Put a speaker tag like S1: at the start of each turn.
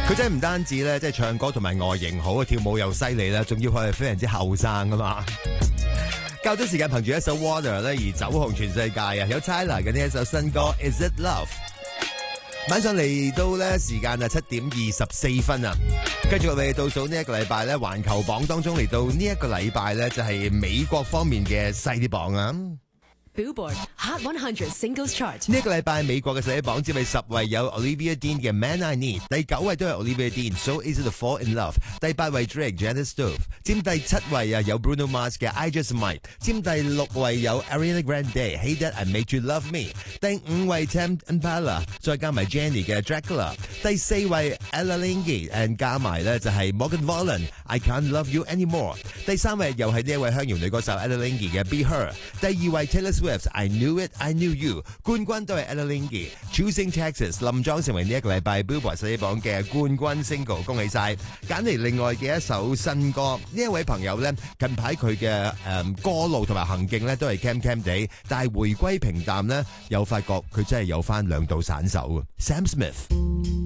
S1: 佢真係唔單止咧，即係唱歌同埋外形好，跳舞又犀利啦，仲要佢係非常之後生噶嘛。較早時間憑住一首 Water 咧而走紅全世界啊！有 Tyler 嘅呢一首新歌 Is It Love。晚上嚟到咧時間啊7:24啊，跟住我哋倒數呢一個禮拜咧環球榜當中嚟到呢一個禮拜咧就係美國方面嘅細啲榜啊。
S2: Billboard Hot 100 Singles Chart
S1: 呢一個禮拜美國嘅細啲榜只係10位有 Olivia Dean 嘅 Man I Need， 第9位都係 Olivia Dean So Easy to Fall in Love， 第8位 Drake Janet Stove， 佔第7位啊有 Bruno Mars 嘅 I Just Might， 佔第6位有 Ariana Grande Hey That I Made You Love Me， 第5位 Tem Impala 再加埋 Jenny 嘅 Dracula， 第4位 Ella Lingy and 加埋咧就係 Morgan Wallen I Can't Love You Anymore， 第3位又係呢一位鄉謠女歌手 Ella Lingy 嘅 Be Her， 第2位 Taylor Swift I Knew It I Knew You， 冠軍都係 Ella Lingy Choosing Texas， 林莊成為呢一個禮拜 Billboard 細啲榜嘅冠軍 single， 恭喜晒！揀嚟另外嘅一首新歌，呢一位朋友咧近排佢嘅歌路同埋行徑咧都係 cam 地，但係回歸平淡咧又發覺佢真係有翻兩道散手。Sam Smith。